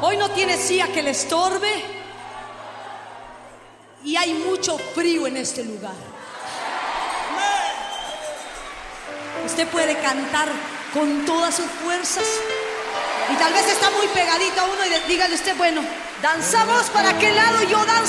Hoy no tiene silla que le estorbe y hay mucho frío en este lugar. Usted puede cantar con todas sus fuerzas y tal vez está muy pegadito a uno y dígale usted, bueno, danzamos para aquel lado, yo danzo